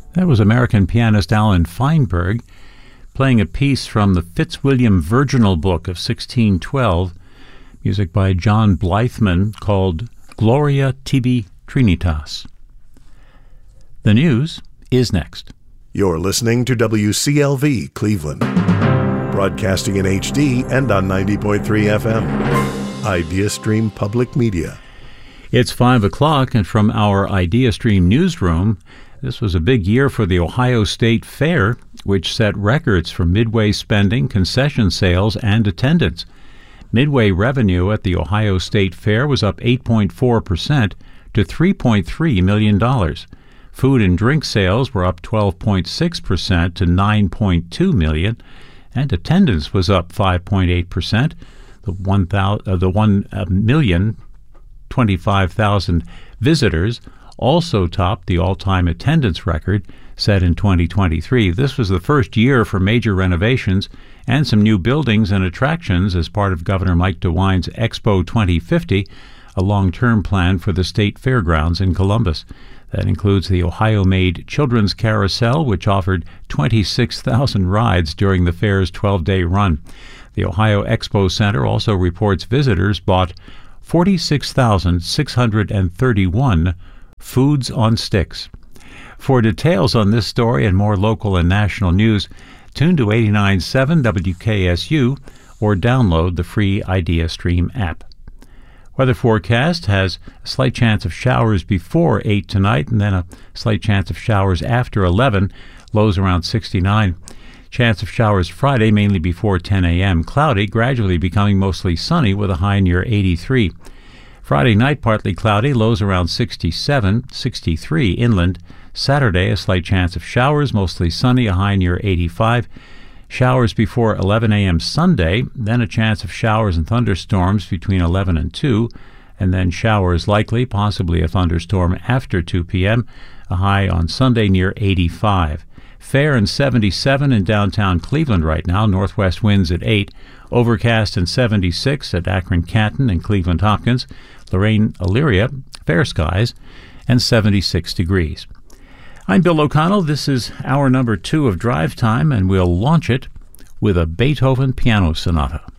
That was American pianist Alan Feinberg playing a piece from the Fitzwilliam Virginal Book of 1612, music by John Blythman called Gloria Tibi Trinitas. The news is next. You're listening to WCLV Cleveland, broadcasting in HD and on 90.3 FM. IdeaStream Public Media. It's 5 o'clock, and from our IdeaStream newsroom, this was a big year for the Ohio State Fair, which set records for Midway spending, concession sales, and attendance. Midway revenue at the Ohio State Fair was up 8.4% to $3.3 million. Food and drink sales were up 12.6% to $9.2 million, and attendance was up 5.8%. The 1,025,000 visitors also topped the all-time attendance record set in 2023. This was the first year for major renovations and some new buildings and attractions as part of Governor Mike DeWine's Expo 2050, a long-term plan for the state fairgrounds in Columbus. That includes the Ohio-made Children's Carousel, which offered 26,000 rides during the fair's 12-day run. The Ohio Expo Center also reports visitors bought 46,631 foods on sticks. For details on this story and more local and national news, tune to 89.7 WKSU or download the free IdeaStream app. Weather forecast has a slight chance of showers before 8 tonight and then a slight chance of showers after 11, lows around 69. Chance of showers Friday, mainly before 10 a.m. Cloudy, gradually becoming mostly sunny with a high near 83. Friday night, partly cloudy, lows around 67, 63 inland. Saturday, a slight chance of showers, mostly sunny, a high near 85. Showers before 11 a.m. Sunday, then a chance of showers and thunderstorms between 11 and 2, and then showers likely, possibly a thunderstorm after 2 p.m., a high on Sunday near 85. Fair and 77 in downtown Cleveland right now, northwest winds at 8. Overcast and 76 at Akron-Canton and Cleveland-Hopkins. Lorraine, Elyria, fair skies, and 76 degrees. I'm Bill O'Connell. This is hour number 2 of Drive Time, and we'll launch it with a Beethoven piano sonata.